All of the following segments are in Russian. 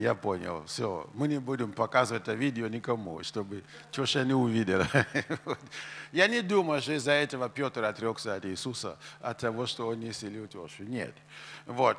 Я понял, все. Мы не будем показывать это видео никому, чтобы Чоша не увидела. Я не думаю, что из-за этого Петр отрекся от Иисуса, от того, что он не исцелил Чошу. Нет. Вот.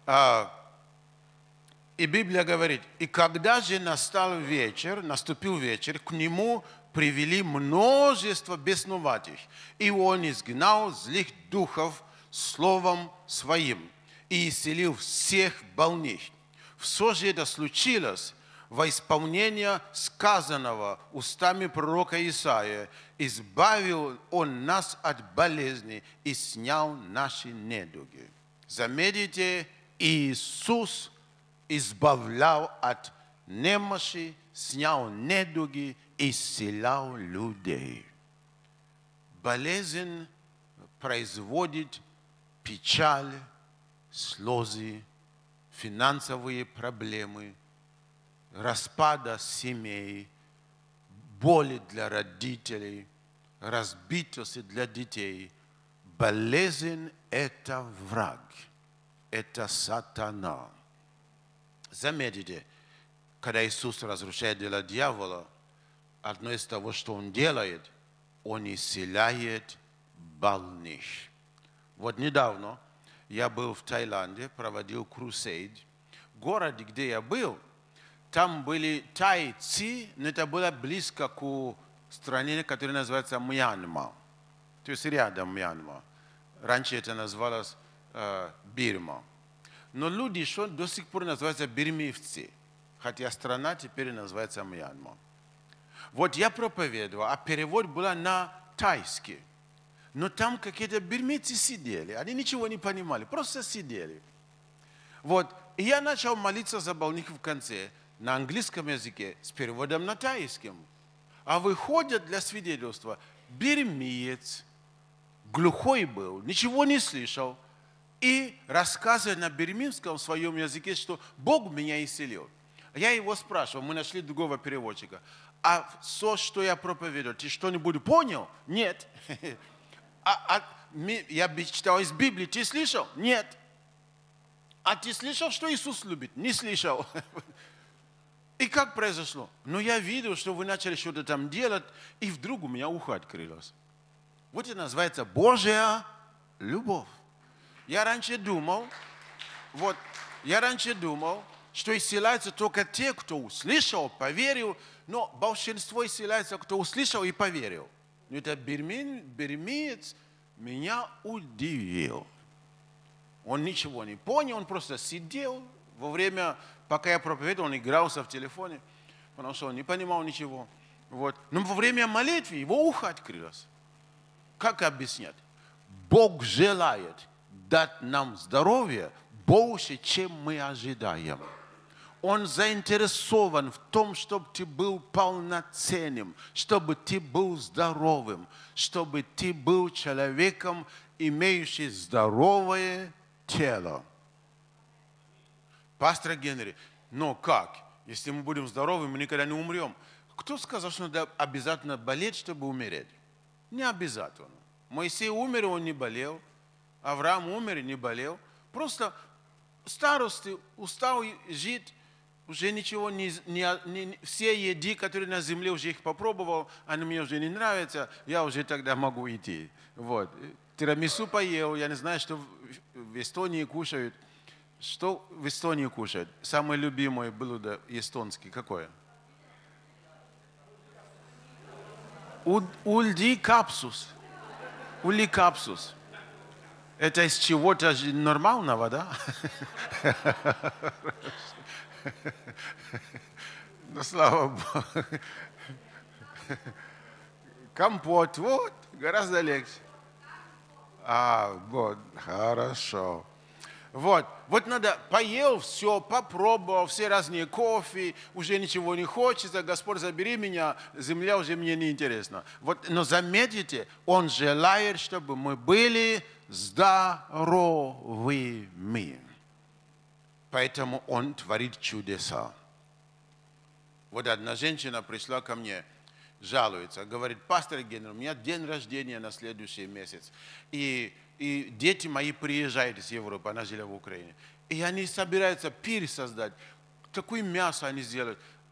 И Библия говорит, и когда же наступил вечер, к нему привели множество бесноватых, и он изгнал злых духов словом своим и исцелил всех больных. Все же это случилось во исполнение сказанного устами пророка Исаия. Избавил он нас от болезни и снял наши недуги. Заметьте, Иисус избавлял от немощи, снял недуги, исцелял людей. Болезнь производит печаль, слезы, финансовые проблемы, распада семей, боли для родителей, разбитости для детей. Болезнь – это враг, это сатана. Заметьте, когда Иисус разрушает дело дьявола, одно из того, что Он делает, Он исцеляет больных. Вот недавно я был в Таиланде, проводил крусейд. В городе, где я был, там были тайцы, но это было близко к стране, которая называется Мьянма. То есть рядом Мьянма. Раньше это называлось Бирма. Но люди что до сих пор называются бирмивцы, хотя страна теперь называется Мьянма. Вот я проповедовал, а перевод был на тайский. Но там какие-то бирмийцы сидели, они ничего не понимали, просто сидели. Вот, и я начал молиться за больных в конце, на английском языке, с переводом на тайским. А выходят для свидетельства, бирмиец, глухой был, ничего не слышал, и рассказывает на бирминском своем языке, что Бог меня исцелил. Я его спрашивал, мы нашли другого переводчика, а все, что я проповедовал, ты что-нибудь понял? Нет. Я читал из Библии, ты слышал? Нет. А ты слышал, что Иисус любит? Не слышал. И как произошло? Но я видел, что вы начали что-то там делать, и вдруг у меня ухо открылось. Вот это называется Божья любовь. Я раньше думал, что исцеляются только те, кто услышал, поверил, но большинство исцеляется, кто услышал и поверил. Но это бирмеец меня удивил. Он ничего не понял, он просто сидел во время, пока я проповедовал, он игрался в телефоне, потому что он не понимал ничего. Вот. Но во время молитвы его ухо открылось. Как объяснять? Бог желает дать нам здоровье больше, чем мы ожидаем. Он заинтересован в том, чтобы ты был полноценным, чтобы ты был здоровым, чтобы ты был человеком, имеющим здоровое тело. Пастор Генри, но как? Если мы будем здоровы, мы никогда не умрем. Кто сказал, что надо обязательно болеть, чтобы умереть? Не обязательно. Моисей умер, он не болел. Авраам умер и не болел. Просто старости, устал жить, уже ничего все еды, которые на земле, уже их попробовал, они мне уже не нравятся, я уже тогда могу идти. Вот. Тирамису поел, я не знаю, что в Эстонии кушают. Что в Эстонии кушают? Самое любимое блюдо эстонское какое? Ульди капсус. Ули капсус. Это из чего-то нормального, да? Ну, слава Богу. Компот, вот, гораздо легче. Вот, хорошо. Вот надо, поел все, попробовал, все разные кофе, уже ничего не хочется, Господь, забери меня, земля уже мне не интересна. Вот, но заметьте, Он желает, чтобы мы были здоровыми. Поэтому Он творит чудеса. Вот одна женщина пришла ко мне, жалуется, говорит: пастор Генри, у меня день рождения на следующий месяц. И дети мои приезжают из Европы, она жила в Украине. И они собираются пир создать. Какое мясо они сделают?